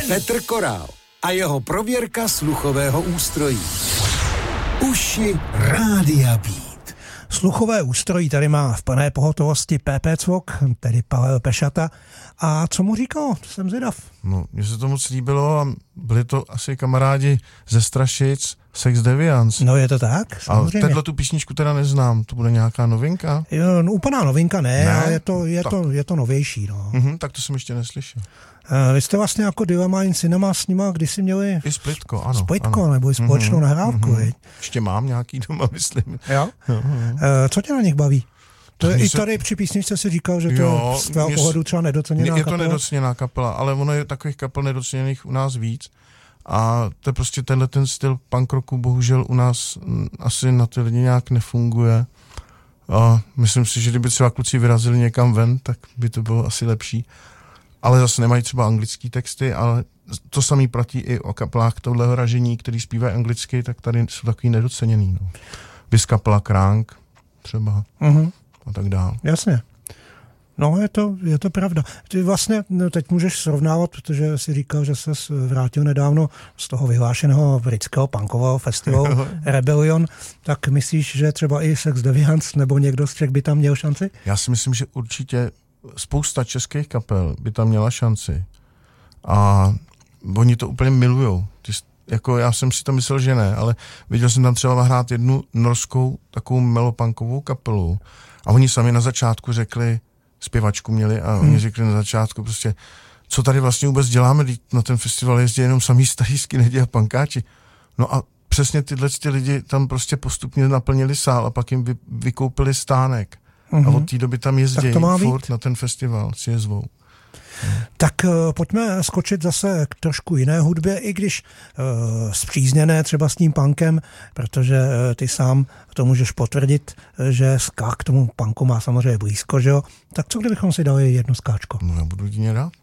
Petr Korál a jeho prověrka sluchového ústrojí. Uši Rádia Beat. Sluchové ústrojí tady má v plné pohotovosti PP Cvok, tedy Pavel Pešata. A co mu říkal? Jsem zvědav. No, mně se to moc líbilo a byli to asi kamarádi ze Strašic, Sex Deviants. No je to tak, samozřejmě. A tenhle tu písničku teda neznám, to bude nějaká novinka? Jo, no, úplná novinka ne, ale je to novější. No. Tak to jsem ještě neslyšel. Vy jste vlastně jako Dilemma in Cinema s nima kdysi měli... I Splitko, ano. Splitko, nebo i společnou nahrávku, Ještě mám nějaký doma, myslím. Jo? Co tě na nich baví? To i tady při písničce si říkal, že to je z tvého pohledu třeba nedoceněná kapela. Je to nedoceněná kapela, ale ono je takových kapel nedoceněných u nás víc. A to je prostě ten styl punk rocku bohužel u nás asi na ty lidi nějak nefunguje. A myslím si, že kdyby třeba kluci vyrazili někam ven, tak by to bylo asi lepší. Ale zase nemají třeba anglický texty, ale to samý platí i o kapelách tohoto ražení, který zpívají anglicky, tak tady jsou takový nedoceněný. No. Vys kapela Kránk třeba a tak dále. Jasně. No, je to pravda. Ty vlastně teď můžeš srovnávat, protože si říkal, že ses vrátil nedávno z toho vyhlášeného britského punkového festivalu Rebellion, tak myslíš, že třeba i Sex Deviants nebo někdo z Čech by tam měl šanci? Já si myslím, že určitě spousta českých kapel by tam měla šanci. A oni to úplně milujou. Jako já jsem si to myslel, že ne, ale viděl jsem tam třeba hrát jednu norskou takovou melopunkovou kapelu a oni sami na začátku řekli, zpěvačku měli a oni řekli na začátku prostě, co tady vlastně vůbec děláme, na ten festival jezdí jenom samý starý skinheadi a punkáči. No a přesně tyhle lidi tam prostě postupně naplnili sál a pak jim vykoupili stánek. A od té doby tam jezdí furt na ten festival, si je zvou. Tak pojďme skočit zase k trošku jiné hudbě, i když spřízněné třeba s tím punkem, protože ty sám to můžeš potvrdit, že ska k tomu punku má samozřejmě blízko, že jo? Tak co kdybychom si dali jedno skáčko? No já budu jedině rád.